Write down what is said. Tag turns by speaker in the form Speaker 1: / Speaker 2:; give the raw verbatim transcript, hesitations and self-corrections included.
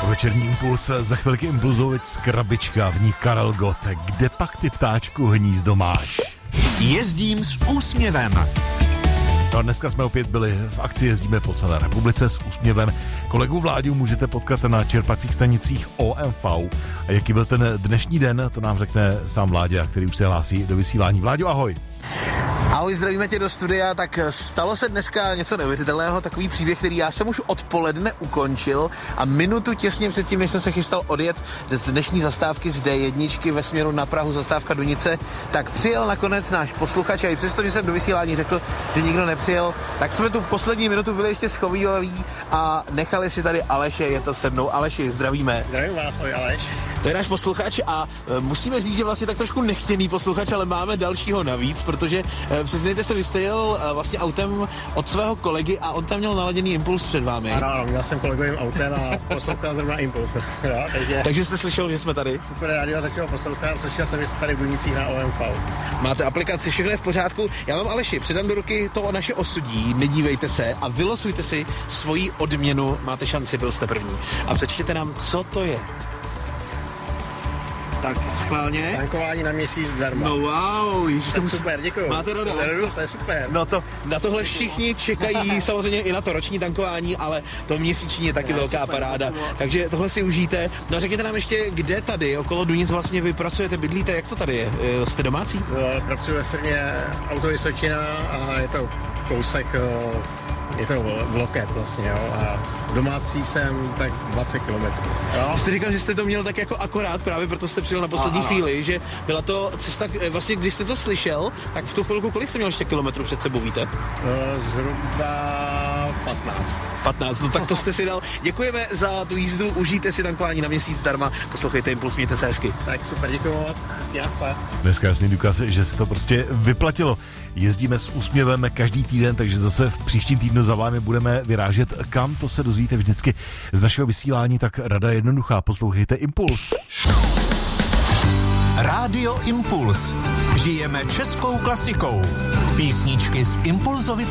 Speaker 1: Večerní impuls, za chvilky impulzovic krabička, v ní Karel Gott. Kde pak ty ptáčku hnízdo máš?
Speaker 2: Jezdím s úsměvem.
Speaker 1: No, dneska jsme opět byli v akci Jezdíme po celé republice s úsměvem. Kolegu Vláďu můžete potkat na čerpacích stanicích O M V. A jaký byl ten dnešní den, to nám řekne sám Vláďa, který už se hlásí do vysílání. Vláďo, ahoj.
Speaker 3: Ahoj, zdravíme tě do studia. Tak stalo se dneska něco neuvěřitelného, takový příběh, který já jsem už odpoledne ukončil a minutu těsně předtím, než jsem se chystal odjet z dnešní zastávky z D jedna ve směru na Prahu, zastávka Dunice, tak přijel nakonec náš posluchač a i přesto, že jsem do vysílání řekl, že nikdo nepřijel, tak jsme tu poslední minutu byli ještě schovývaví a nechali si tady Aleše, je to se mnou. Aleši, zdravíme.
Speaker 4: Zdravím vás, oj Aleš.
Speaker 3: To je náš posluchač a e, musíme říct, že vlastně tak trošku nechtěný posluchač, ale máme dalšího navíc, protože e, přiznejte se, vy jste jel e, vlastně autem od svého kolegy a on tam měl naladěný impuls před vámi.
Speaker 4: Ano, ano, měl jsem kolegovým autem a poslouchal zrovna impuls. Jo, takže...
Speaker 3: takže jste slyšel, že jsme tady?
Speaker 4: Super rádio začalo poslouchat, slyšel jsem, že jste tady v Bunicích na O M V.
Speaker 3: Máte aplikaci, všechno je v pořádku. Já vám, Aleši, přidám do ruky to naše osudí, nedívejte se a vylosujte si svoji odměnu, máte šanci, byl jste první. A přečtěte nám, co to je. Tak, schválně.
Speaker 4: Tankování na měsíc zdarma.
Speaker 3: No wow, ježiš,
Speaker 4: to super, děkuju.
Speaker 3: Máte radost?
Speaker 4: Radost, to je super.
Speaker 3: No to, na tohle všichni čekají, samozřejmě i na to roční tankování, ale to měsíční je taky
Speaker 4: Já,
Speaker 3: velká
Speaker 4: super,
Speaker 3: paráda.
Speaker 4: děkuju.
Speaker 3: Takže tohle si užijte. No řekněte nám ještě, kde tady okolo Dunic vlastně vy pracujete, bydlíte, jak to tady je? Jste domácí?
Speaker 4: No, pracuji ve firmě Auto Vysočina a je to kousek, je to v Loket vlastně, jo, a domácí jsem tak dvacet kilometrů.
Speaker 3: Vy jste říkal, že jste to měl tak jako akorát, právě proto jste přijel na poslední
Speaker 4: Aha.
Speaker 3: chvíli, že byla to cesta, vlastně když jste to slyšel, tak v tu chvilku kolik jste měl ještě kilometrů před sebou, víte?
Speaker 4: Zhruba patnáct.
Speaker 3: patnáct, no tak to jste si dal. Děkujeme za tu jízdu, užijte si tankování na měsíc zdarma, poslouchejte Impuls, mějte se hezky.
Speaker 4: Tak super, děkuju moc, já spát.
Speaker 1: Dneska jasný důkaz, že se to prostě vyplatilo. Jezdíme s úsměvem každý týden, takže zase v příštím týdnu za vámi budeme vyrážet. Kam, to se dozvíte vždycky z našeho vysílání, tak rada jednoduchá, poslouchejte Impuls.
Speaker 2: Rádio Impuls. Žijeme českou klasikou. Písničky z Impulzovic